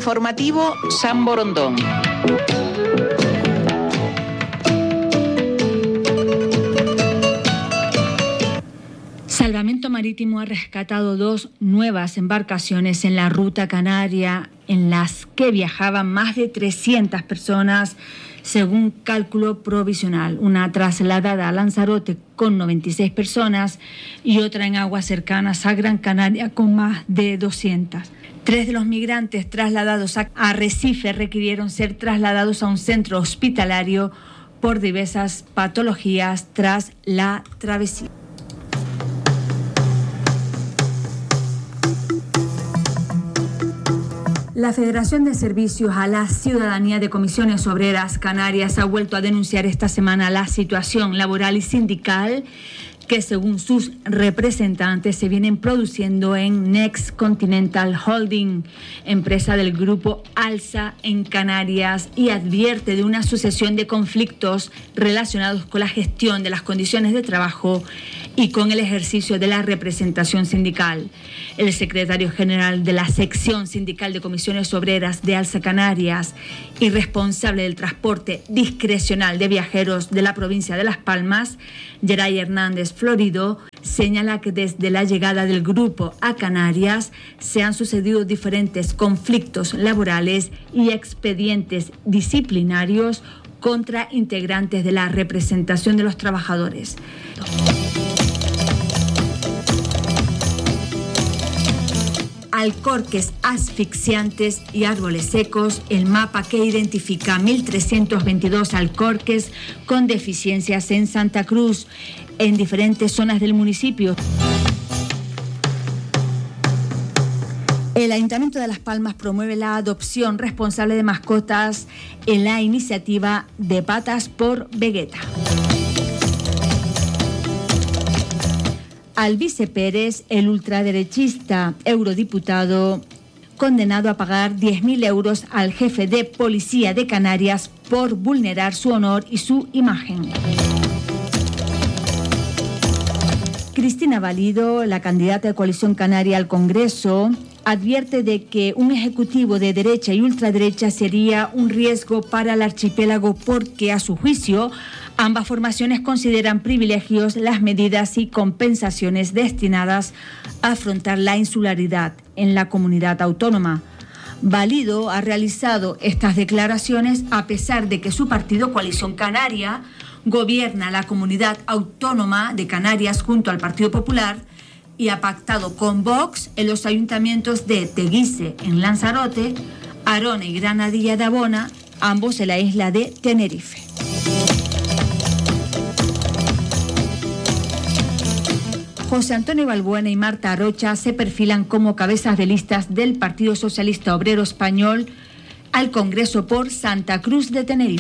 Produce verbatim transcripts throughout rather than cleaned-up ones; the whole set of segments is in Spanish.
Informativo San Borondón. Salvamento Marítimo ha rescatado dos nuevas embarcaciones en la ruta canaria en las que viajaban más de trescientas personas, según cálculo provisional. Una trasladada a Lanzarote con noventa y seis personas y otra en aguas cercanas a Gran Canaria con más de doscientas. Tres de los migrantes trasladados a Arrecife requirieron ser trasladados a un centro hospitalario por diversas patologías tras la travesía. La Federación de Servicios a la Ciudadanía de Comisiones Obreras Canarias ha vuelto a denunciar esta semana la situación laboral y sindical que, según sus representantes, se vienen produciendo en Next Continental Holding, empresa del grupo Alsa en Canarias, y advierte de una sucesión de conflictos relacionados con la gestión de las condiciones de trabajo y con el ejercicio de la representación sindical. El secretario general de la sección sindical de comisiones obreras de Alsa Canarias y responsable del transporte discrecional de viajeros de la provincia de Las Palmas, Geray Hernández Florido, señala que desde la llegada del grupo a Canarias se han sucedido diferentes conflictos laborales y expedientes disciplinarios contra integrantes de la representación de los trabajadores. Alcorques asfixiantes y árboles secos, el mapa que identifica mil trescientos veintidós alcorques con deficiencias en Santa Cruz, en diferentes zonas del municipio. El Ayuntamiento de Las Palmas promueve la adopción responsable de mascotas en la iniciativa de Patas por Vegeta. Alvise Pérez, el ultraderechista eurodiputado, condenado a pagar diez mil euros al jefe de policía de Canarias por vulnerar su honor y su imagen. Cristina Valido, la candidata de Coalición Canaria al Congreso, advierte de que un ejecutivo de derecha y ultraderecha sería un riesgo para el archipiélago porque, a su juicio, ambas formaciones consideran privilegios las medidas y compensaciones destinadas a afrontar la insularidad en la comunidad autónoma. Valido ha realizado estas declaraciones a pesar de que su partido Coalición Canaria gobierna la comunidad autónoma de Canarias junto al Partido Popular y ha pactado con Vox en los ayuntamientos de Teguise en Lanzarote, Arona y Granadilla de Abona, ambos en la isla de Tenerife. José Antonio Balbuena y Marta Arocha se perfilan como cabezas de listas del Partido Socialista Obrero Español al Congreso por Santa Cruz de Tenerife.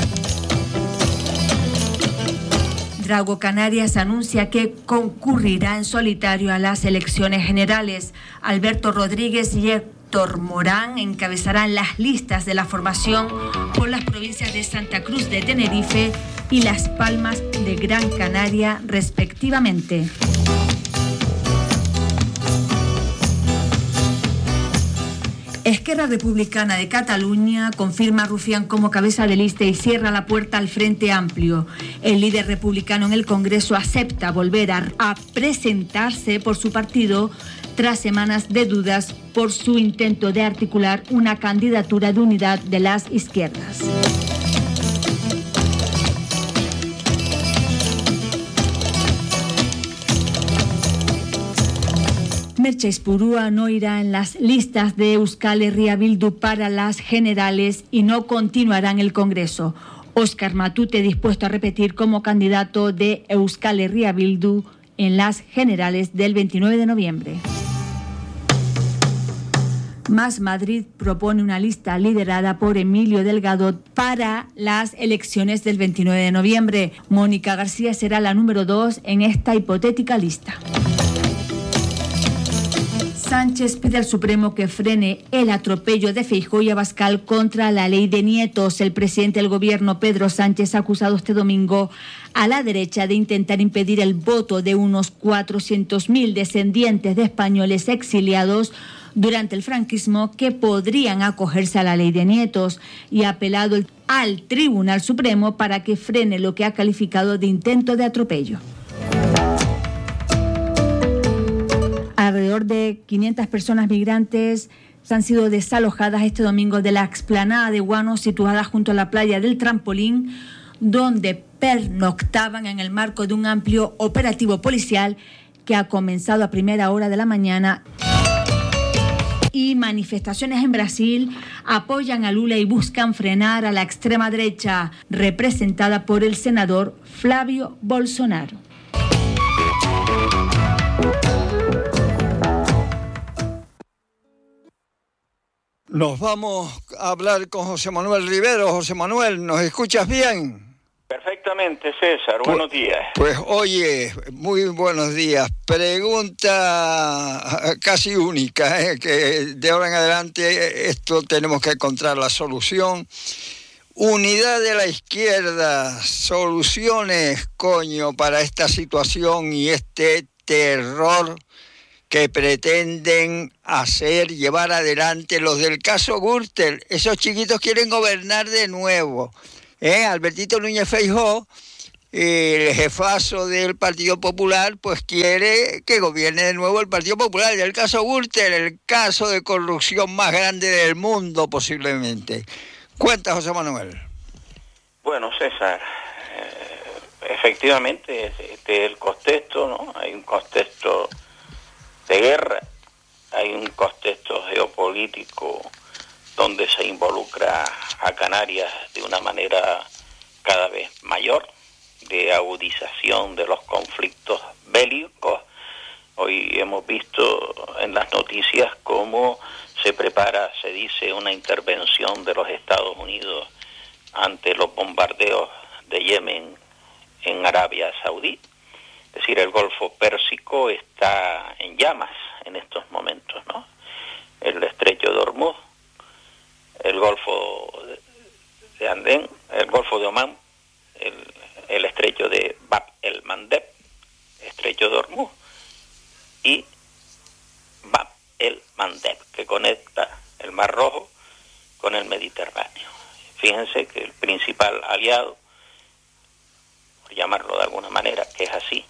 Drago Canarias anuncia que concurrirá en solitario a las elecciones generales. Alberto Rodríguez y Héctor Morán encabezarán las listas de la formación por las provincias de Santa Cruz de Tenerife y Las Palmas de Gran Canaria, respectivamente. Esquerra Republicana de Cataluña confirma a Rufián como cabeza de lista y cierra la puerta al Frente Amplio. El líder republicano en el Congreso acepta volver a, a presentarse por su partido tras semanas de dudas por su intento de articular una candidatura de unidad de las izquierdas. Merche Izpurúa no irá en las listas de Euskal Herria Bildu para las generales y no continuará en el Congreso. Óscar Matute dispuesto a repetir como candidato de Euskal Herria Bildu en las generales del veintinueve de noviembre. Más Madrid propone una lista liderada por Emilio Delgado para las elecciones del veintinueve de noviembre. Mónica García será la número dos en esta hipotética lista. Sánchez pide al Supremo que frene el atropello de Feijóo y Abascal contra la ley de nietos. El presidente del gobierno, Pedro Sánchez, ha acusado este domingo a la derecha de intentar impedir el voto de unos cuatrocientos mil descendientes de españoles exiliados durante el franquismo que podrían acogerse a la ley de nietos y ha apelado al Tribunal Supremo para que frene lo que ha calificado de intento de atropello. Alrededor de quinientas personas migrantes han sido desalojadas este domingo de la explanada de Guano, situada junto a la playa del Trampolín, donde pernoctaban en el marco de un amplio operativo policial que ha comenzado a primera hora de la mañana. Y manifestaciones en Brasil apoyan a Lula y buscan frenar a la extrema derecha, representada por el senador Flávio Bolsonaro. Nos vamos a hablar con José Manuel Rivero. José Manuel, ¿nos escuchas bien? Perfectamente, César. Pues, buenos días. Pues oye, muy buenos días. Pregunta casi única, ¿eh? Que de ahora en adelante esto tenemos que encontrar la solución. Unidad de la izquierda, soluciones, coño, para esta situación y este terror que pretenden hacer, llevar adelante los del caso Gürtel. Esos chiquitos quieren gobernar de nuevo. ¿Eh? Albertito Núñez Feijóo, el jefazo del Partido Popular, pues quiere que gobierne de nuevo el Partido Popular. Y el caso Gürtel, el caso de corrupción más grande del mundo posiblemente. Cuenta, José Manuel. Bueno, César, eh, efectivamente este es el contexto, ¿no? Hay un contexto de guerra, hay un contexto geopolítico donde se involucra a Canarias de una manera cada vez mayor, de agudización de los conflictos bélicos. Hoy hemos visto en las noticias cómo se prepara, se dice, una intervención de los Estados Unidos ante los bombardeos de Yemen en Arabia Saudí. Es decir, el Golfo Pérsico está en llamas en estos momentos, ¿no? El estrecho de Hormuz, el Golfo de Adén, el Golfo de Omán, el, el estrecho de Bab el Mandeb, estrecho de Hormuz, y Bab el Mandeb, que conecta el Mar Rojo con el Mediterráneo. Fíjense que el principal aliado, por llamarlo de alguna manera, que es así,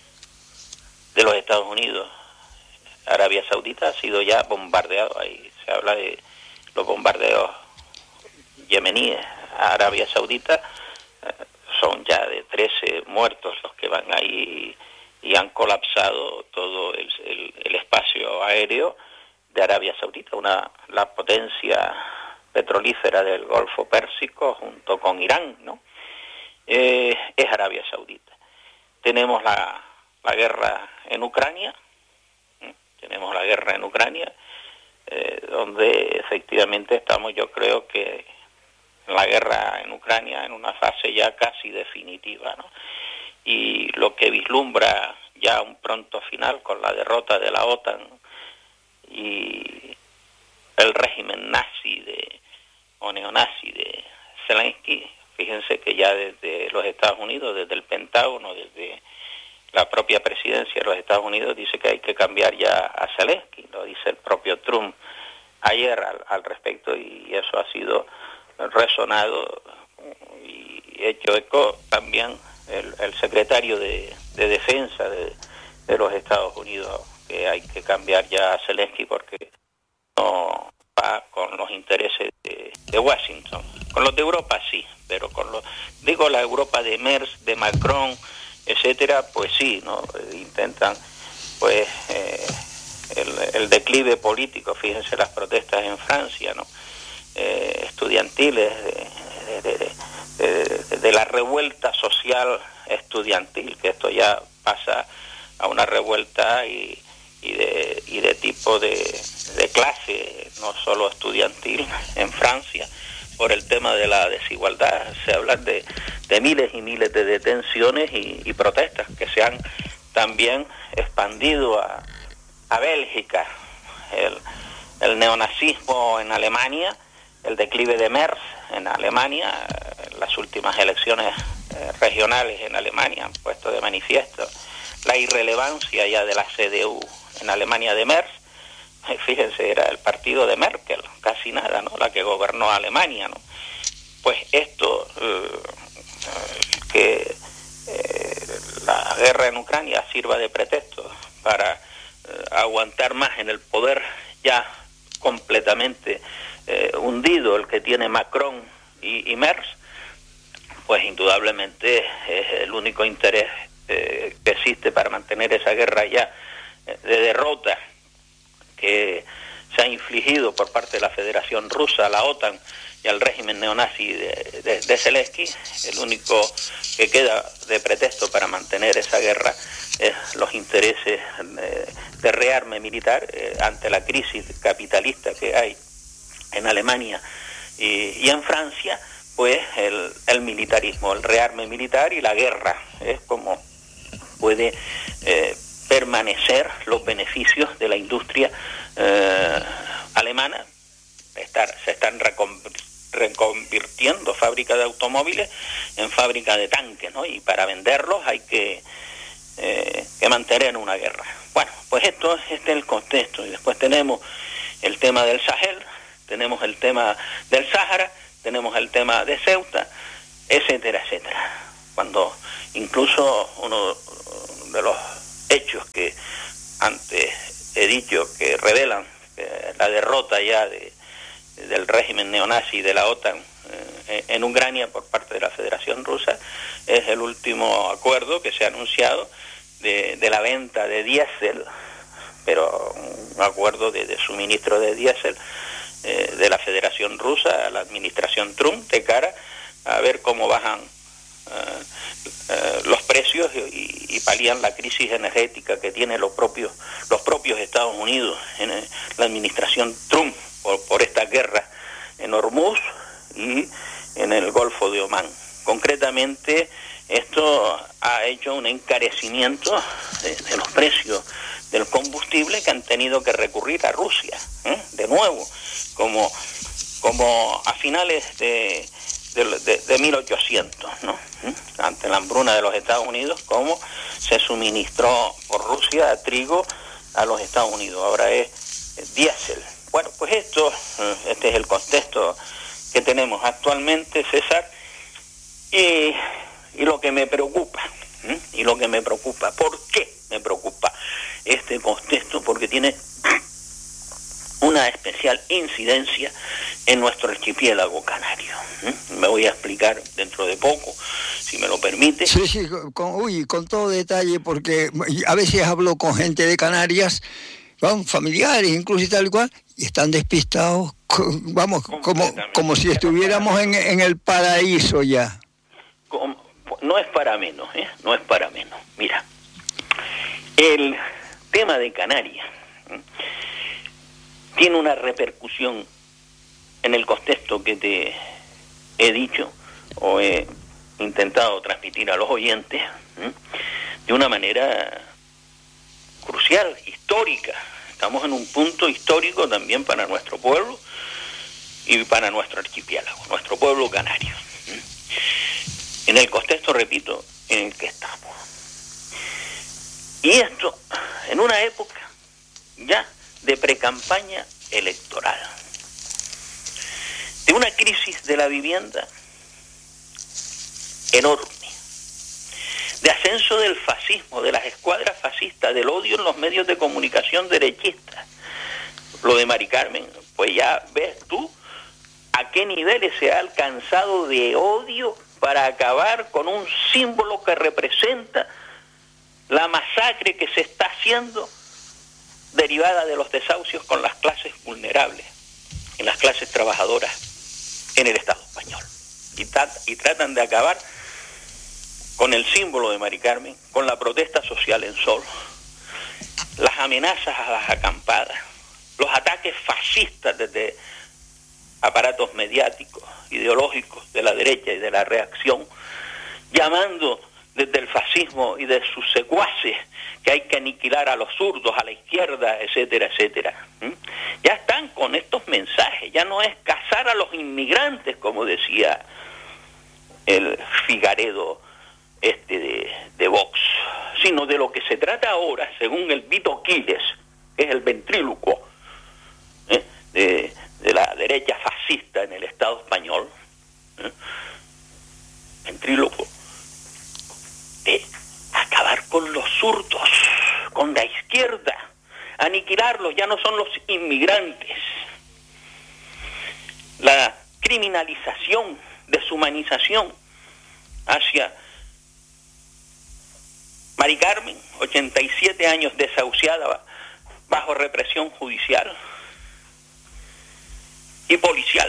de los Estados Unidos, Arabia Saudita, ha sido ya bombardeado. Ahí se habla de los bombardeos yemeníes a Arabia Saudita. Eh, son ya de trece muertos los que van ahí y han colapsado todo el, el, el espacio aéreo de Arabia Saudita, una la potencia petrolífera del Golfo Pérsico junto con Irán, ¿no? Eh, es Arabia Saudita. Tenemos la, la guerra en Ucrania, ¿eh? tenemos la guerra en Ucrania, eh, donde efectivamente estamos, yo creo que en la guerra en Ucrania en una fase ya casi definitiva, ¿no? Y lo que vislumbra ya un pronto final con la derrota de la OTAN y el régimen nazi de o neonazi de Zelensky. Fíjense que ya desde los Estados Unidos, desde el Pentágono, desde la propia presidencia de los Estados Unidos, dice que hay que cambiar ya a Zelensky, lo dice el propio Trump ayer al, al respecto, y eso ha sido resonado y hecho eco también el, el secretario de, de Defensa de, de los Estados Unidos, que hay que cambiar ya a Zelensky porque no va con los intereses de, de Washington. Con los de Europa sí, pero con los, digo, la Europa de Merz, de Macron, etcétera, pues sí, ¿no? Intentan, pues, eh, el, el declive político. Fíjense las protestas en Francia, ¿no? Eh, estudiantiles, de, de, de, de, de la revuelta social estudiantil, que esto ya pasa a una revuelta y, y, de, y de tipo de, de clase, no solo estudiantil, en Francia, por el tema de la desigualdad. Se habla de, de miles y miles de detenciones y, y protestas que se han también expandido a, a Bélgica. El, el neonazismo en Alemania, el declive de Merz en Alemania, las últimas elecciones eh, regionales en Alemania han puesto de manifiesto la irrelevancia ya de la C D U en Alemania de Merz. fíjense, era el partido de Merkel, casi nada, ¿no? La que gobernó Alemania, ¿no? Pues esto, eh, que eh, la guerra en Ucrania sirva de pretexto para eh, aguantar más en el poder ya completamente eh, hundido el que tiene Macron y, y Merz, pues indudablemente es el único interés eh, que existe para mantener esa guerra ya eh, de derrota que se ha infligido por parte de la Federación Rusa, a la OTAN y al régimen neonazi de, de, de Zelensky. El único que queda de pretexto para mantener esa guerra es los intereses de, de rearme militar eh, ante la crisis capitalista que hay en Alemania y, y en Francia, pues el, el militarismo, el rearme militar y la guerra. Es como puede eh, permanecer los beneficios de la industria eh, alemana. Estar, se están reconvirtiendo fábricas de automóviles en fábricas de tanques, ¿no? Y para venderlos hay que, eh, que mantener una guerra. Bueno, pues esto este es el contexto. Y después tenemos el tema del Sahel, tenemos el tema del Sáhara, tenemos el tema de Ceuta, etcétera, etcétera. Cuando incluso uno de los hechos que antes he dicho que revelan eh, la derrota ya de, del régimen neonazi de la OTAN eh, en Ucrania por parte de la Federación Rusa es el último acuerdo que se ha anunciado de, de la venta de diésel, pero un acuerdo de, de suministro de diésel eh, de la Federación Rusa a la administración Trump de cara a ver cómo bajan Uh, uh, los precios y, y palían la crisis energética que tiene los propios los propios Estados Unidos en eh, la administración Trump por, por esta guerra en Hormuz y en el Golfo de Omán. Concretamente, esto ha hecho un encarecimiento de, de los precios del combustible que han tenido que recurrir a Rusia, ¿eh? de nuevo, como, como a finales de De, de, de mil ochocientos, ¿no? Ante la hambruna de los Estados Unidos, cómo se suministró por Rusia trigo a los Estados Unidos. Ahora es diésel. Bueno, pues esto, este es el contexto que tenemos actualmente, César, y, y lo que me preocupa, ¿eh? y lo que me preocupa, ¿por qué me preocupa este contexto? Porque tiene una especial incidencia en nuestro archipiélago canario. ¿eh? Me voy a explicar dentro de poco, si me lo permite. Sí, sí, con, uy, con todo detalle, porque a veces hablo con gente de Canarias, con familiares incluso y tal y cual, y están despistados, vamos, como, como si estuviéramos en, en el paraíso ya. Como, no es para menos, ¿eh? No es para menos. Mira, el tema de Canarias ¿eh? tiene una repercusión en el contexto que te he dicho o he intentado transmitir a los oyentes ¿eh? de una manera crucial, histórica. Estamos en un punto histórico también para nuestro pueblo y para nuestro archipiélago, nuestro pueblo canario. ¿eh? En el contexto, repito, en el que estamos. Y esto en una época ya de precampaña electoral, de una crisis de la vivienda enorme, de ascenso del fascismo, de las escuadras fascistas, del odio en los medios de comunicación derechistas. Lo de Mari Carmen, pues ya ves tú a qué niveles se ha alcanzado de odio para acabar con un símbolo que representa la masacre que se está haciendo derivada de los desahucios con las clases vulnerables, en las clases trabajadoras en el Estado español. Y, tra- y tratan de acabar con el símbolo de Mari Carmen, con la protesta social en Sol, las amenazas a las acampadas, los ataques fascistas desde aparatos mediáticos, ideológicos de la derecha y de la reacción, llamando desde el fascismo y de sus secuaces que hay que aniquilar a los zurdos, a la izquierda, etcétera, etcétera. ¿Mm? Ya están con estos mensajes, ya no es cazar a los inmigrantes, como decía el Figaredo este de, de Vox, sino de lo que se trata ahora, según el Vito Quiles, que es el ventrílocuo de, de la derecha fascista en el Estado español, ¿eh? ventrílocuo, de acabar con los zurdos, con la izquierda, aniquilarlos, ya no son los inmigrantes. La criminalización, deshumanización hacia Mari Carmen, ochenta y siete años desahuciada bajo represión judicial y policial.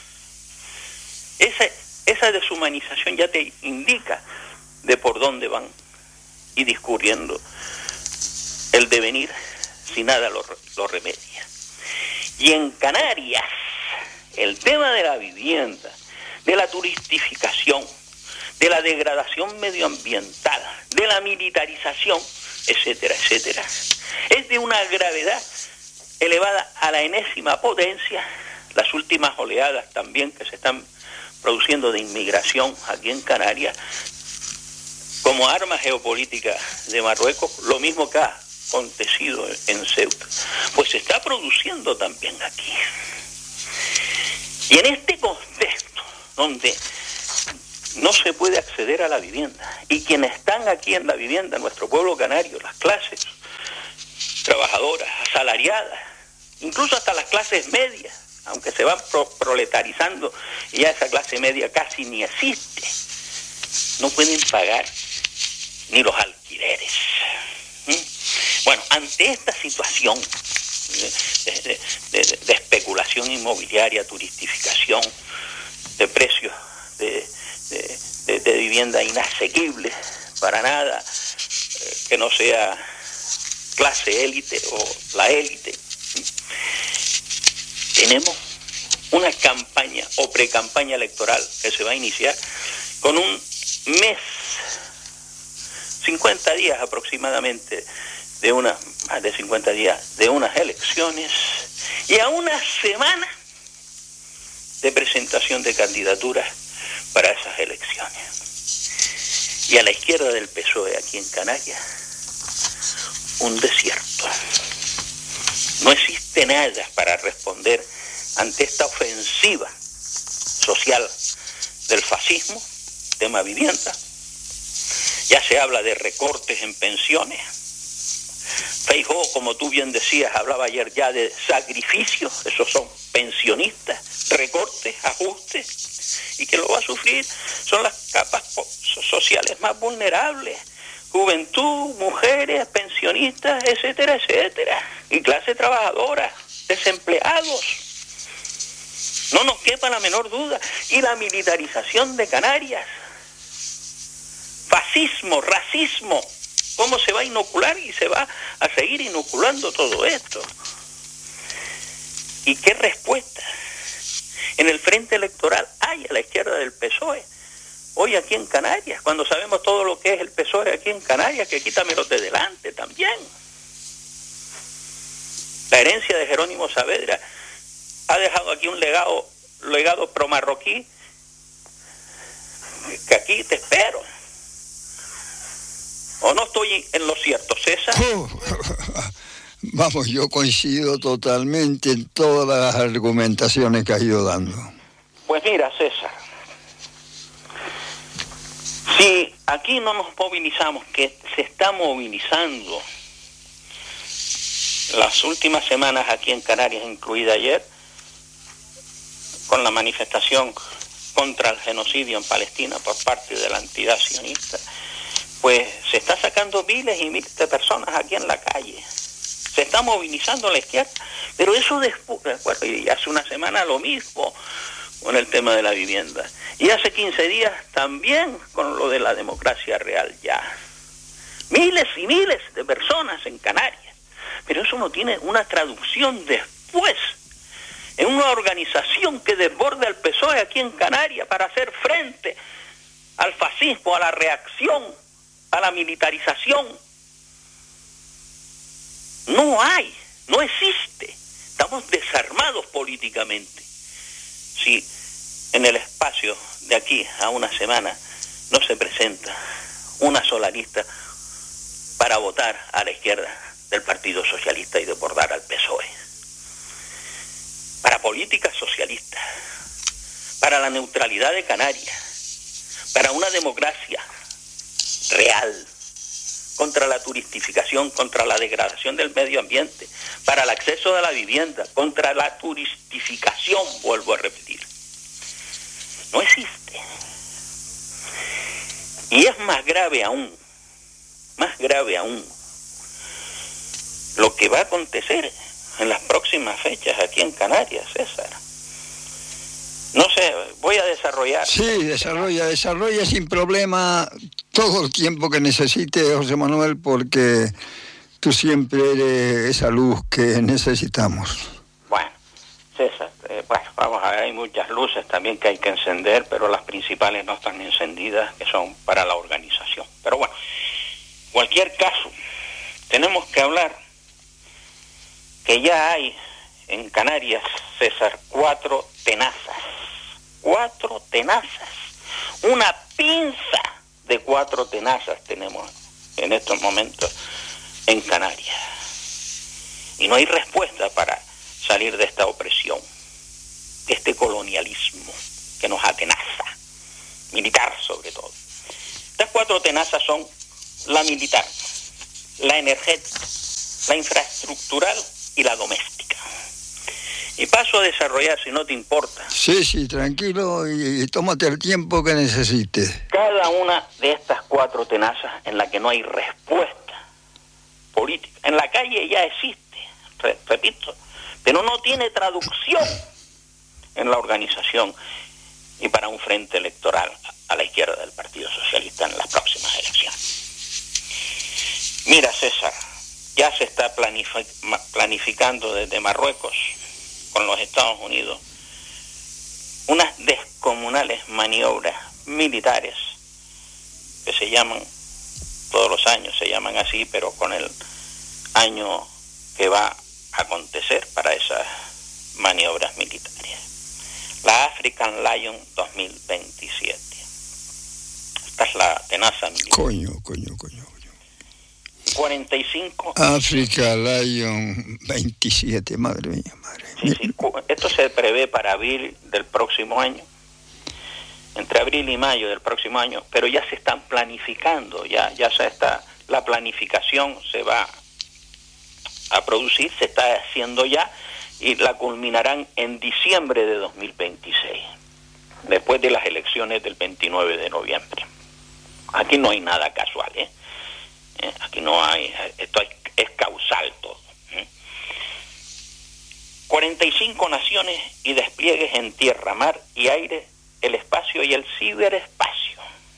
Esa, esa deshumanización ya te indica de por dónde van y discurriendo el devenir si nada lo, lo remedia. Y en Canarias, el tema de la vivienda, de la turistificación, de la degradación medioambiental, de la militarización, etcétera, etcétera, es de una gravedad elevada a la enésima potencia. Las últimas oleadas también que se están produciendo de inmigración aquí en Canarias, como arma geopolítica de Marruecos, lo mismo que ha acontecido en Ceuta, pues se está produciendo también aquí. Y en este contexto, donde no se puede acceder a la vivienda, y quienes están aquí en la vivienda, nuestro pueblo canario, las clases trabajadoras, asalariadas, incluso hasta las clases medias, aunque se van pro proletarizando y ya esa clase media casi ni existe, no pueden pagar ni los alquileres. ¿Mm? Bueno, ante esta situación de, de, de, de especulación inmobiliaria, turistificación, de precios de, de, de, de vivienda inasequible, para nada eh, que no sea clase élite o la élite, tenemos una campaña o precampaña electoral que se va a iniciar con un mes, cincuenta días aproximadamente, de una, más de cincuenta días de unas elecciones, y a una semana de presentación de candidaturas para esas elecciones. Y a la izquierda del P S O E aquí en Canarias, un desierto. No existe nada para responder ante esta ofensiva social del fascismo, tema vivienda. Ya se habla de recortes en pensiones. Feijóo, como tú bien decías, hablaba ayer ya de sacrificios, esos son pensionistas, recortes, ajustes, y que lo va a sufrir son las capas sociales más vulnerables, juventud, mujeres, pensionistas, etcétera, etcétera, y clase trabajadora, desempleados. No nos quepa la menor duda. Y la militarización de Canarias, fascismo, racismo, ¿cómo se va a inocular? Y se va a seguir inoculando todo esto. ¿Y qué respuesta en el frente electoral hay a la izquierda del P S O E? Hoy aquí en Canarias, cuando sabemos todo lo que es el P S O E aquí en Canarias, que quítamelo de delante también. La herencia de Jerónimo Saavedra ha dejado aquí un legado, legado pro-marroquí, que aquí te espero. ¿O no estoy en lo cierto, César? Uh, vamos, yo coincido totalmente en todas las argumentaciones que has ido dando. Pues mira, César, si aquí no nos movilizamos, que se está movilizando las últimas semanas aquí en Canarias, incluida ayer, con la manifestación contra el genocidio en Palestina por parte de la entidad sionista, pues se está sacando miles y miles de personas aquí en la calle. Se está movilizando la izquierda, pero eso después, bueno, y hace una semana lo mismo con el tema de la vivienda. Y hace quince días también con lo de la democracia real ya. Miles y miles de personas en Canarias. Pero eso no tiene una traducción después en una organización que desborda el P S O E aquí en Canarias para hacer frente al fascismo, a la reacción, a la militarización. No hay, no existe. Estamos desarmados políticamente. Si en el espacio de aquí a una semana no se presenta una sola lista para votar a la izquierda del Partido Socialista y desbordar al P S O E. para políticas socialistas, para la neutralidad de Canarias, para una democracia real, contra la turistificación, contra la degradación del medio ambiente, para el acceso a la vivienda, contra la turistificación, vuelvo a repetir. No existe. Y es más grave aún, más grave aún, lo que va a acontecer en las próximas fechas aquí en Canarias, César. No sé, voy a desarrollar. Sí, desarrolla, desarrolla sin problema todo el tiempo que necesite, José Manuel, porque tú siempre eres esa luz que necesitamos. Bueno, César, eh, bueno, vamos a ver, hay muchas luces también que hay que encender, pero las principales no están encendidas, que son para la organización. Pero bueno, cualquier caso, tenemos que hablar que ya hay en Canarias, César, cuatro tenazas. Cuatro tenazas. Una pinza de cuatro tenazas tenemos en estos momentos en Canarias. Y no hay respuesta para salir de esta opresión, de este colonialismo que nos atenaza, militar sobre todo. Estas cuatro tenazas son la militar, la energética, la infraestructural y la doméstica. Y paso a desarrollar, si no te importa. Sí, sí, tranquilo y, y tómate el tiempo que necesites. Cada una de estas cuatro tenazas en la que no hay respuesta política. En la calle ya existe, re, repito, pero no tiene traducción en la organización y para un frente electoral a la izquierda del Partido Socialista en las próximas elecciones. Mira, César, ya se está planific- planificando desde Marruecos con los Estados Unidos unas descomunales maniobras militares que se llaman, todos los años se llaman así, pero con el año que va a acontecer para esas maniobras militares. La African Lion dos mil veintisiete. Esta es la tenaza militar. Coño, coño, coño. cuarenta y cinco África Lion veintisiete, madre mía, madre mía. Sí, sí, esto se prevé para abril del próximo año, entre abril y mayo del próximo año, pero ya se están planificando, ya, ya se está, la planificación se va a producir, se está haciendo ya y la culminarán en diciembre de dos mil veintiséis, después de las elecciones del veintinueve de noviembre. Aquí no hay nada casual, ¿eh? ¿Eh? Aquí no hay, esto es, es causal todo. ¿eh? cuarenta y cinco naciones y despliegues en tierra, mar y aire, el espacio y el ciberespacio.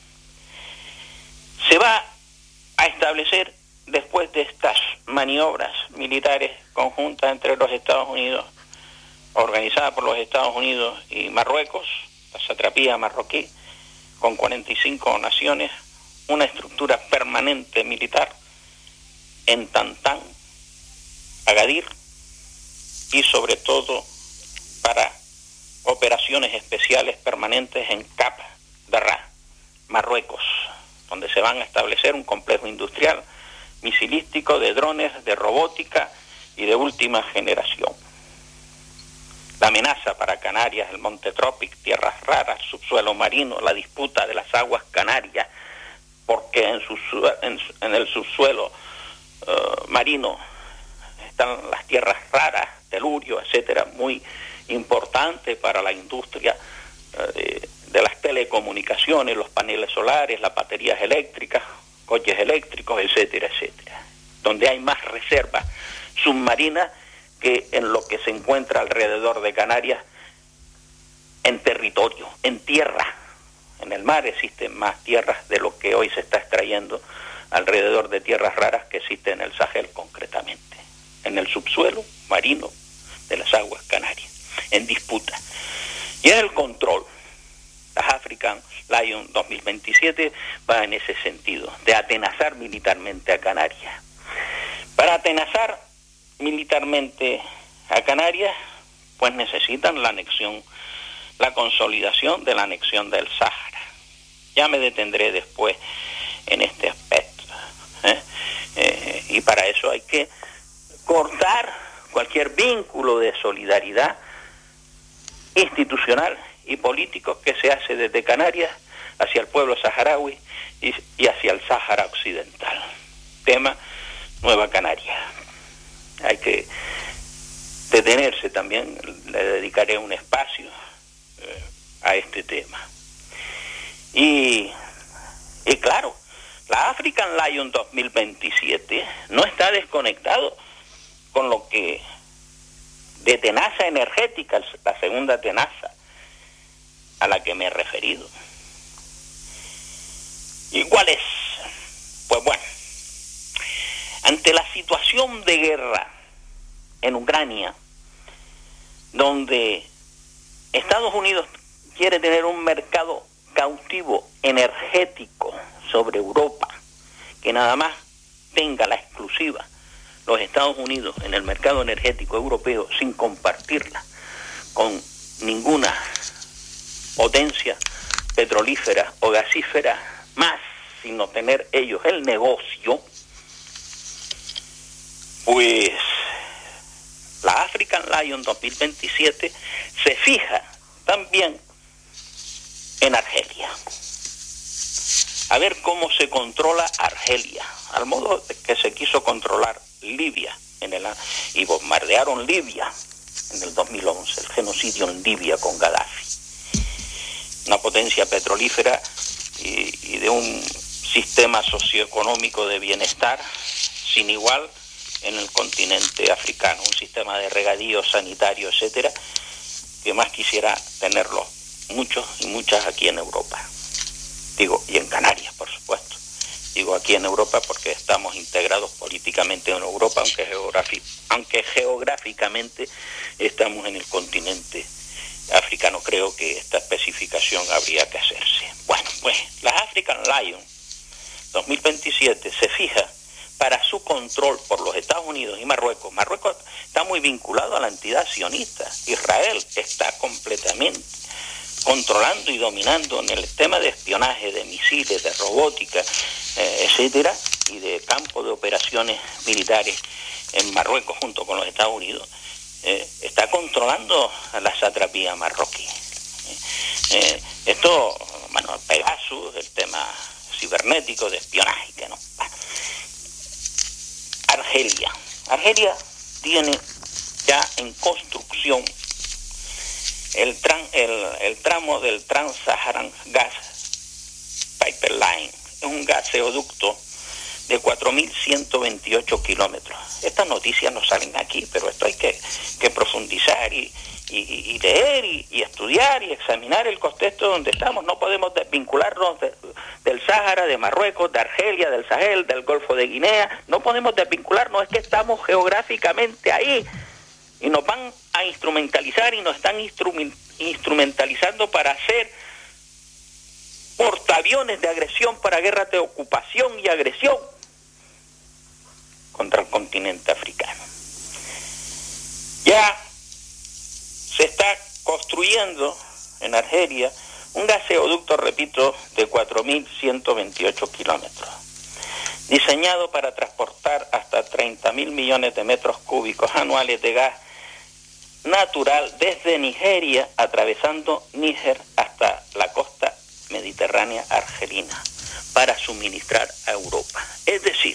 Se va a establecer, después de estas maniobras militares conjuntas entre los Estados Unidos, organizadas por los Estados Unidos y Marruecos, la satrapía marroquí, con cuarenta y cinco naciones, una estructura permanente militar en Tantán, Agadir y sobre todo para operaciones especiales permanentes en Cap Darra, Marruecos, donde se van a establecer un complejo industrial misilístico de drones, de robótica y de última generación. La amenaza para Canarias, el Monte Tropic, tierras raras, subsuelo marino, la disputa de las aguas canarias, porque en, su, en, en el subsuelo uh, marino están las tierras raras, telurio, etcétera, muy importante para la industria uh, de, de las telecomunicaciones, los paneles solares, las baterías eléctricas, coches eléctricos, etcétera, etcétera, donde hay más reservas submarinas que en lo que se encuentra alrededor de Canarias en territorio, en tierra. En el mar existen más tierras de lo que hoy se está extrayendo alrededor de tierras raras que existen en el Sahel concretamente, en el subsuelo marino de las aguas canarias, en disputa. Y es el control. Las African Lion dos mil veintisiete va en ese sentido, de atenazar militarmente a Canarias. Para atenazar militarmente a Canarias, pues necesitan la anexión, la consolidación de la anexión del Sáhara. Ya me detendré después en este aspecto. ¿eh? Eh, y para eso hay que cortar cualquier vínculo de solidaridad institucional y político que se hace desde Canarias hacia el pueblo saharaui y, y hacia el Sáhara Occidental. Tema Nueva Canaria. Hay que detenerse también, le dedicaré un espacio eh, a este tema. Y, y claro, la African Lion dos mil veintisiete no está desconectado con lo que de tenaza energética, la segunda tenaza a la que me he referido. ¿Y cuál es? Pues bueno, ante la situación de guerra en Ucrania, donde Estados Unidos quiere tener un mercado cautivo energético sobre Europa, que nada más tenga la exclusiva los Estados Unidos en el mercado energético europeo sin compartirla con ninguna potencia petrolífera o gasífera más, sino tener ellos el negocio, pues la African Lion dos mil veintisiete se fija también en Argelia. A ver cómo se controla Argelia, al modo que se quiso controlar Libia en el, y bombardearon Libia en el dos mil once, el genocidio en Libia con Gaddafi. Una potencia petrolífera y, y de un sistema socioeconómico de bienestar sin igual en el continente africano, un sistema de regadío sanitario, etcétera, que más quisiera tenerlo muchos y muchas aquí en Europa. Digo, y en Canarias, por supuesto. Digo aquí en Europa porque estamos integrados políticamente en Europa, aunque, geografi- aunque geográficamente estamos en el continente africano. Creo que esta especificación habría que hacerse. Bueno, pues la African Lion dos mil veintisiete se fija para su control por los Estados Unidos y Marruecos. Marruecos está muy vinculado a la entidad sionista. Israel está completamente controlando y dominando en el tema de espionaje, de misiles, de robótica, eh, etcétera, y de campo de operaciones militares en Marruecos junto con los Estados Unidos. Eh, está controlando a la satrapía marroquí. Eh, eh, esto, bueno, Pegasus, el tema cibernético de espionaje, que no. Argelia. Argelia tiene ya en construcción el, tran, el, el tramo del Trans-Saharan Gas Pipeline. Es un gaseoducto de cuatro mil ciento veintiocho kilómetros. Estas noticias no salen aquí, pero esto hay que, que profundizar y, y, y leer y, y estudiar y examinar el contexto donde estamos. No podemos desvincularnos de, del Sáhara, de Marruecos, de Argelia, del Sahel, del Golfo de Guinea. No podemos desvincularnos, es que estamos geográficamente ahí y nos van a instrumentalizar y nos están instrument, instrumentalizando para hacer portaaviones de agresión para guerras de ocupación y agresión contra el continente africano. Ya se está construyendo en Argelia un gaseoducto, repito, de cuatro mil ciento veintiocho kilómetros, diseñado para transportar hasta treinta mil millones de metros cúbicos anuales de gas natural desde Nigeria, atravesando Níger hasta la costa mediterránea argelina, para suministrar a Europa. Es decir,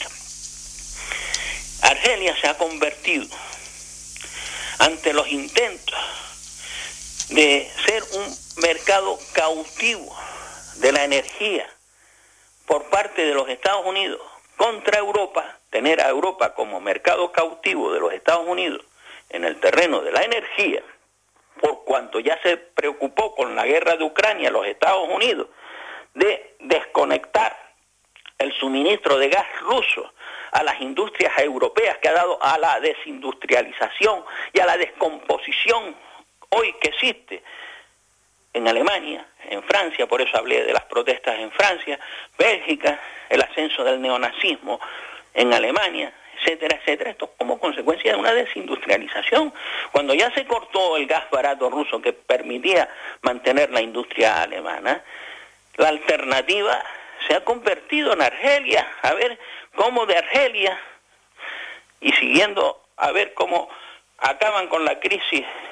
Argelia se ha convertido, ante los intentos de ser un mercado cautivo de la energía por parte de los Estados Unidos contra Europa, tener a Europa como mercado cautivo de los Estados Unidos en el terreno de la energía, por cuanto ya se preocupó con la guerra de Ucrania los Estados Unidos de desconectar el suministro de gas ruso a las industrias europeas, que ha dado a la desindustrialización y a la descomposición hoy que existe en Alemania, en Francia, por eso hablé de las protestas en Francia, Bélgica, el ascenso del neonazismo en Alemania, etcétera, etcétera. Esto como consecuencia de una desindustrialización. Cuando ya se cortó el gas barato ruso que permitía mantener la industria alemana, la alternativa se ha convertido en Argelia. A ver cómo de Argelia, y siguiendo a ver cómo acaban con la crisis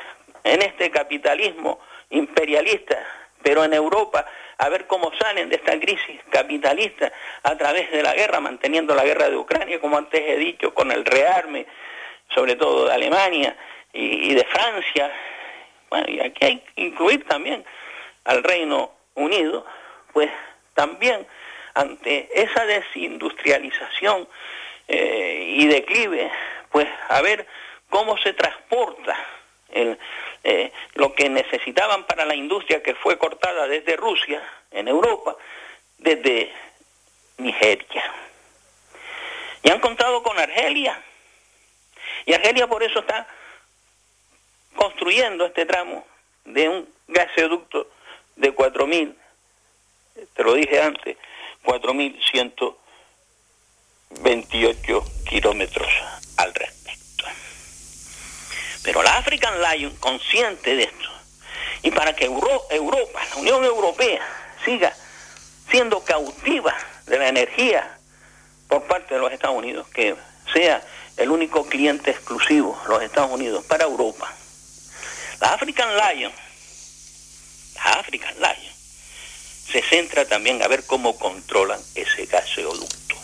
en este capitalismo imperialista, pero en Europa, a ver cómo salen de esta crisis capitalista a través de la guerra, manteniendo la guerra de Ucrania, como antes he dicho, con el rearme, sobre todo de Alemania y, y de Francia. Bueno, y aquí hay que incluir también al Reino Unido, pues también ante esa desindustrialización eh, y declive, pues a ver cómo se transporta el, eh, lo que necesitaban para la industria, que fue cortada desde Rusia, en Europa, desde Nigeria. Y han contado con Argelia, y Argelia por eso está construyendo este tramo de un gasoducto de cuatro mil, te lo dije antes, cuatro mil ciento veintiocho kilómetros al respecto. Pero la African Lion, consciente de esto, y para que Euro- Europa, la Unión Europea, siga siendo cautiva de la energía por parte de los Estados Unidos, que sea el único cliente exclusivo, los Estados Unidos, para Europa. La African Lion, la African Lion, se centra también a ver cómo controlan ese gasoducto.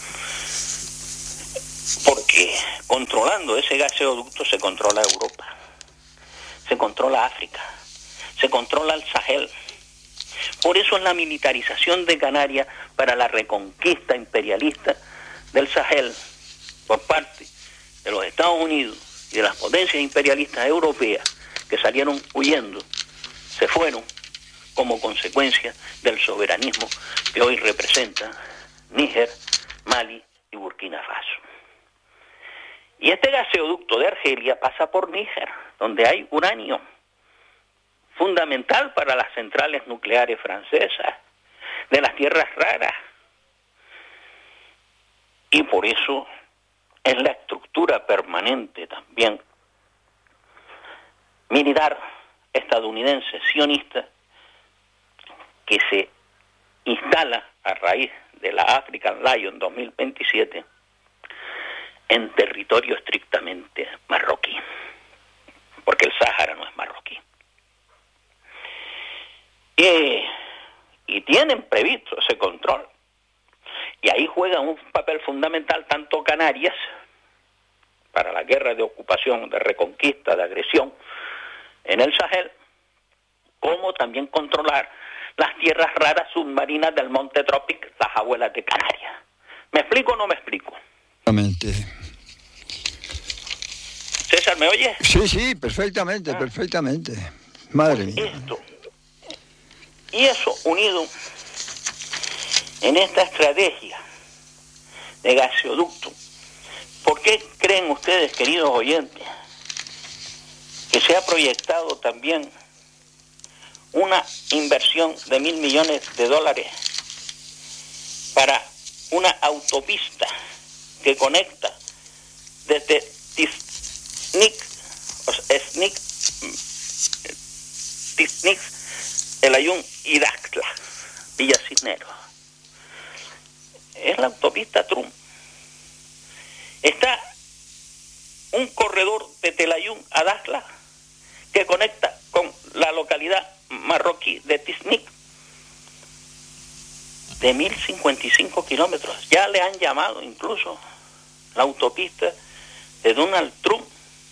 Porque controlando ese gasoducto se controla Europa, se controla África, se controla el Sahel. Por eso es la militarización de Canarias para la reconquista imperialista del Sahel por parte de los Estados Unidos y de las potencias imperialistas europeas que salieron huyendo, se fueron como consecuencia del soberanismo que hoy representa Níger, Mali y Burkina Faso. Y este gasoducto de Argelia pasa por Níger, donde hay uranio, fundamental para las centrales nucleares francesas, de las tierras raras. Y por eso es la estructura permanente también militar estadounidense sionista que se instala a raíz de la African Lion dos mil veintisiete en territorio estrictamente marroquí, porque el Sáhara no es marroquí. Y, y tienen previsto ese control, y ahí juega un papel fundamental tanto Canarias, para la guerra de ocupación, de reconquista, de agresión en el Sahel, como también controlar las tierras raras submarinas del Monte Tropic, las abuelas de Canarias. ¿Me explico o no me explico? Perfectamente. César, ¿me oye? Sí, sí, perfectamente, ah. perfectamente. Madre pues mía. Esto, y eso unido en esta estrategia de gasoducto. ¿Por qué creen ustedes, queridos oyentes, que se ha proyectado también una inversión de mil millones de dólares para una autopista que conecta desde Tiznik, o sea, Snik, Tiznik, El Ayun y Daxla, Villa Cisneros? Es la autopista Trump. Está un corredor de Telayún a Daxla que conecta con la localidad marroquí de Tiznik de mil cincuenta y cinco kilómetros. Ya le han llamado incluso la autopista de Donald Trump.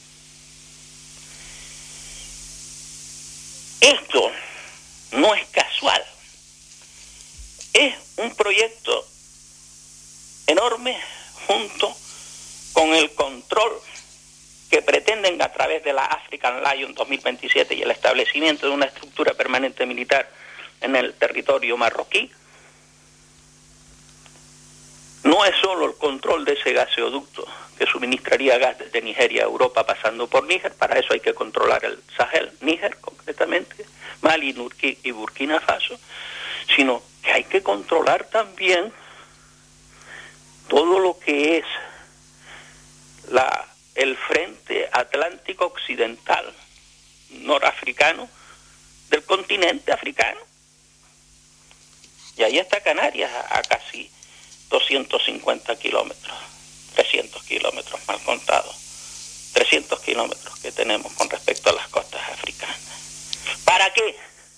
Esto no es casual. Es un proyecto enorme junto con el control que pretenden a través de la African Lion dos mil veintisiete y el establecimiento de una estructura permanente militar en el territorio marroquí. No es solo el control de ese gasoducto que suministraría gas desde Nigeria a Europa pasando por Níger, para eso hay que controlar el Sahel, Níger concretamente, Mali y Burkina Faso, sino que hay que controlar también todo lo que es la, el frente atlántico occidental norafricano del continente africano. Y ahí está Canarias a, a casi doscientos cincuenta kilómetros, trescientos kilómetros mal contados, trescientos kilómetros que tenemos con respecto a las costas africanas. ¿Para qué?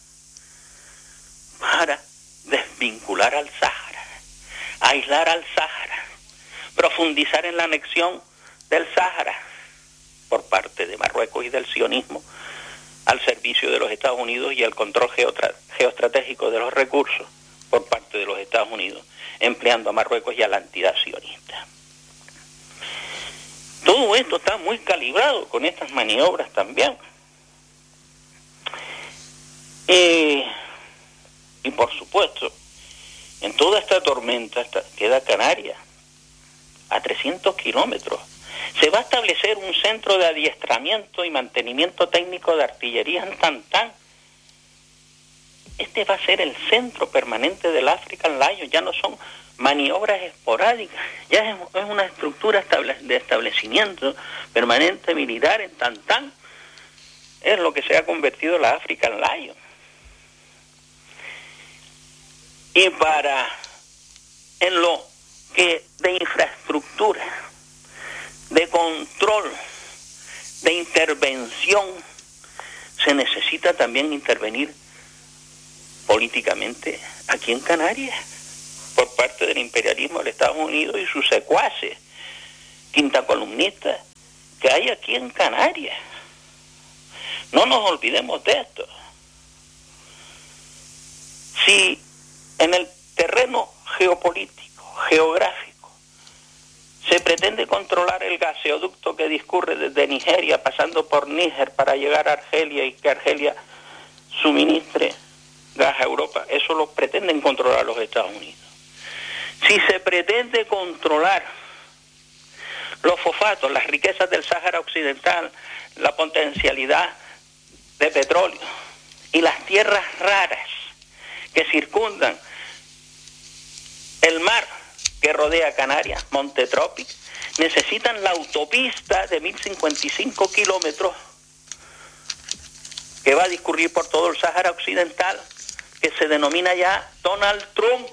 Para desvincular al Sáhara, aislar al Sáhara, profundizar en la anexión del Sáhara por parte de Marruecos y del sionismo al servicio de los Estados Unidos y el control geotra- geoestratégico de los recursos por parte de los Estados Unidos, empleando a Marruecos y a la entidad sionista. Todo esto está muy calibrado con estas maniobras también. Eh, y por supuesto, en toda esta tormenta está, queda Canarias, a trescientos kilómetros. Se va a establecer un centro de adiestramiento y mantenimiento técnico de artillería en Tantán. Este va a ser el centro permanente del African Lion, ya no son maniobras esporádicas, ya es, es una estructura estable, de establecimiento permanente militar en Tantán. Es lo que se ha convertido la African Lion. Y para, en lo que de infraestructura, de control, de intervención, se necesita también intervenir políticamente aquí en Canarias, por parte del imperialismo de Estados Unidos y sus secuaces, quinta columnista, que hay aquí en Canarias. No nos olvidemos de esto. Si en el terreno geopolítico, geográfico, se pretende controlar el gaseoducto que discurre desde Nigeria, pasando por Níger para llegar a Argelia y que Argelia suministre gas a Europa, eso lo pretenden controlar los Estados Unidos. Si se pretende controlar los fosfatos, las riquezas del Sáhara Occidental, la potencialidad de petróleo y las tierras raras que circundan el mar que rodea Canarias, Monte Tropic, necesitan la autopista de mil cincuenta y cinco kilómetros que va a discurrir por todo el Sáhara Occidental, que se denomina ya Donald Trump.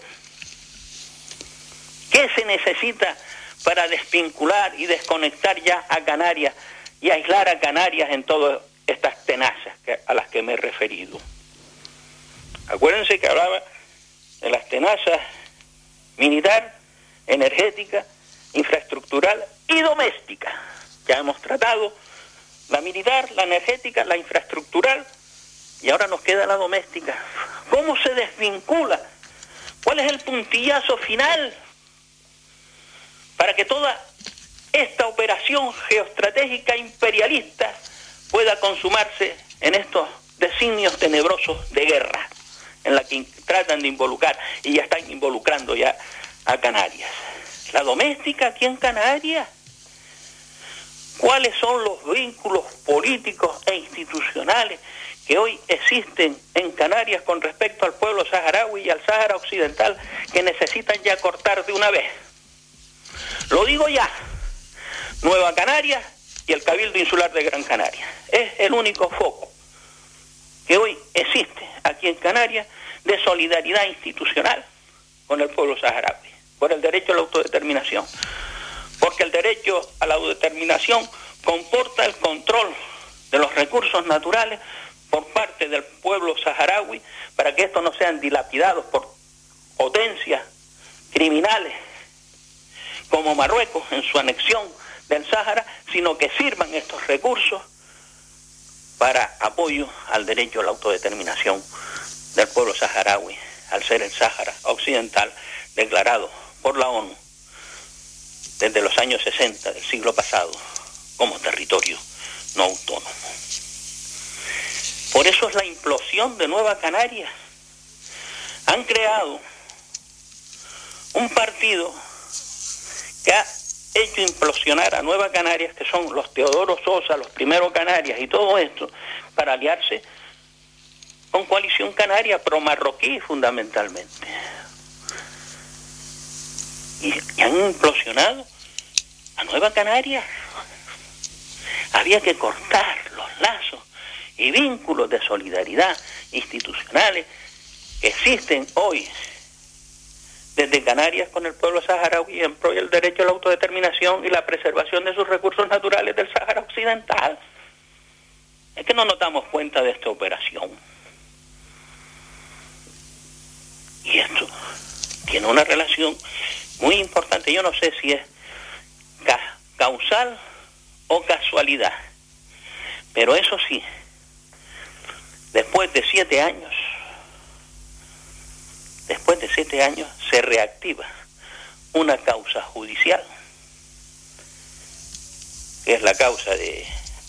¿Qué se necesita para desvincular y desconectar ya a Canarias y aislar a Canarias en todas estas tenazas que, a las que me he referido? Acuérdense que hablaba de las tenazas militar, energética, infraestructural y doméstica. Ya hemos tratado la militar, la energética, la infraestructural y ahora nos queda la doméstica. ¿Cómo se desvincula? ¿Cuál es el puntillazo final para que toda esta operación geoestratégica imperialista pueda consumarse en estos designios tenebrosos de guerra en la que tratan de involucrar y ya están involucrando ya a Canarias? La doméstica aquí en Canarias. ¿Cuáles son los vínculos políticos e institucionales que hoy existen en Canarias con respecto al pueblo saharaui y al Sáhara Occidental que necesitan ya cortar de una vez? Lo digo ya, Nueva Canarias y el Cabildo Insular de Gran Canaria. Es el único foco que hoy existe aquí en Canarias de solidaridad institucional con el pueblo saharaui, por el derecho a la autodeterminación. Porque el derecho a la autodeterminación comporta el control de los recursos naturales por parte del pueblo saharaui para que estos no sean dilapidados por potencias criminales como Marruecos en su anexión del Sáhara, sino que sirvan estos recursos para apoyo al derecho a la autodeterminación del pueblo saharaui, al ser el Sáhara Occidental declarado por la ONU desde los años sesenta del siglo pasado como territorio no autónomo. Por eso es la implosión de Nueva Canarias. Han creado un partido que ha hecho implosionar a Nueva Canarias, que son los Teodoro Sosa, los Primero Canarias y todo esto, para aliarse con Coalición Canaria pro-marroquí fundamentalmente. Y, y han implosionado a Nueva Canarias. Había que cortar los lazos y vínculos de solidaridad institucionales que existen hoy desde Canarias con el pueblo saharaui en pro del derecho a la autodeterminación y la preservación de sus recursos naturales del Sáhara Occidental. Es que no nos damos cuenta de esta operación. Y esto tiene una relación muy importante. Yo no sé si es ca- causal o casualidad, pero eso sí, después de siete años, después de siete años se reactiva una causa judicial, que es la causa de,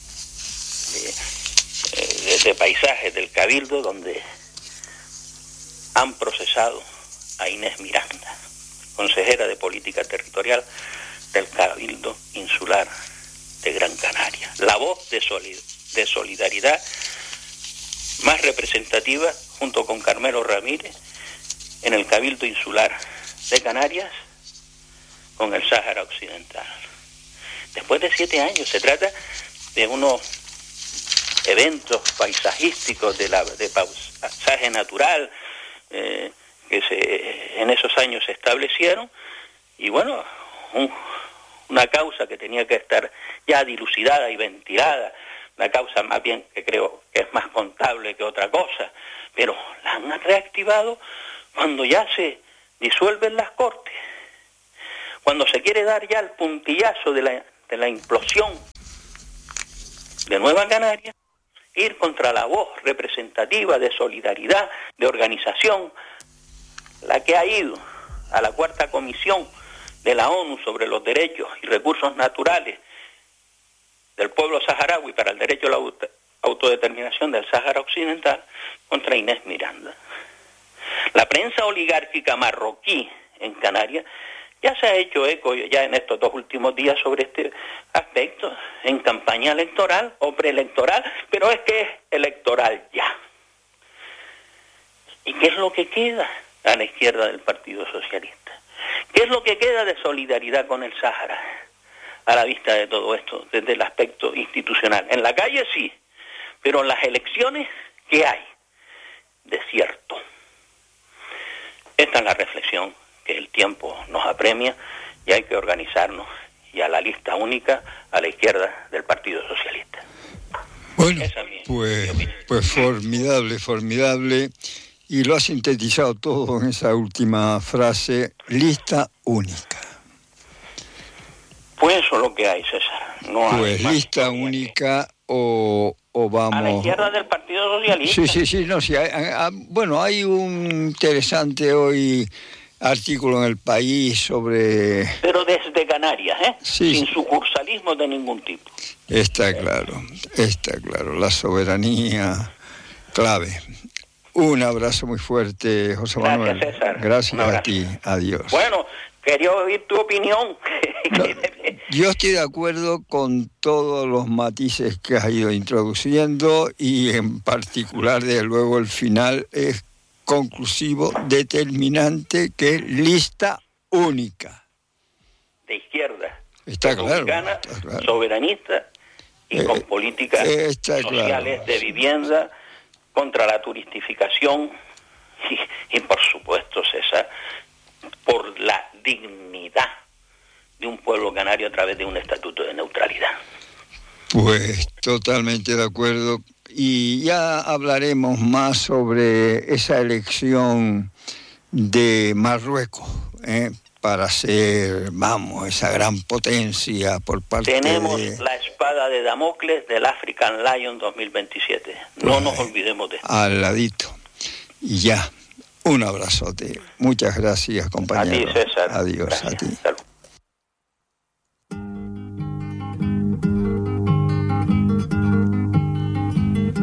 de, de, de paisajes del Cabildo, donde han procesado a Inés Miranda, consejera de Política Territorial del Cabildo Insular de Gran Canaria. La voz de, solid- de solidaridad más representativa, junto con Carmelo Ramírez, en el Cabildo Insular de Canarias, con el Sáhara Occidental. Después de siete años, se trata de unos eventos paisajísticos de, la, de paisaje natural, Eh, que se, en esos años se establecieron, y bueno, un, una causa que tenía que estar ya dilucidada y ventilada, una causa más bien que creo que es más contable que otra cosa, pero la han reactivado cuando ya se disuelven las Cortes, cuando se quiere dar ya el puntillazo de la, de la implosión de Nueva Canaria, ir contra la voz representativa de solidaridad, de organización, la que ha ido a la cuarta comisión de la ONU sobre los derechos y recursos naturales del pueblo saharaui para el derecho a la autodeterminación del Sáhara Occidental, contra Inés Miranda. La prensa oligárquica marroquí en Canarias ya se ha hecho eco ya en estos dos últimos días sobre este aspecto, en campaña electoral o preelectoral, pero es que es electoral ya. ¿Y qué es lo que queda a la izquierda del Partido Socialista? ¿Qué es lo que queda de solidaridad con el Sáhara a la vista de todo esto, desde el aspecto institucional? En la calle sí, pero en las elecciones, ¿qué hay? Desierto. Esta es la reflexión que el tiempo nos apremia, y hay que organizarnos, y a la lista única a la izquierda del Partido Socialista. Bueno, Esa es mi, pues, mi pues formidable, formidable, y lo ha sintetizado todo en esa última frase, lista única. Pues eso es lo que hay, César. No Pues hay más lista historia única que... o, o vamos... A la izquierda del Partido Socialista. Sí, sí, sí, no, sí. Hay, hay, bueno, hay un interesante hoy artículo en El País sobre... Pero desde Canarias, ¿eh? Sí, Sin sí. sucursalismo de ningún tipo. Está claro, está claro. La soberanía clave. Un abrazo muy fuerte, José Gracias, Manuel. César. Gracias Un abrazo. a ti. Adiós. Bueno, quería oír tu opinión. No, yo estoy de acuerdo con todos los matices que has ido introduciendo, y en particular, desde luego, el final es conclusivo, determinante, que es lista única. De izquierda. Está claro, Republicana, está claro. soberanista y Eh, con políticas está sociales claro. de vivienda, contra la turistificación y, y por supuesto, César, por la dignidad de un pueblo canario a través de un estatuto de neutralidad. Pues totalmente de acuerdo, y ya hablaremos más sobre esa elección de Marruecos, ¿eh? para ser, vamos, esa gran potencia por parte Tenemos de... la espada de Damocles del African Lion dos mil veintisiete. No Pues, nos olvidemos de esto. al ladito. Y ya, un abrazote. Muchas gracias, compañero. A ti, César. Adiós, Gracias. a ti. Salud.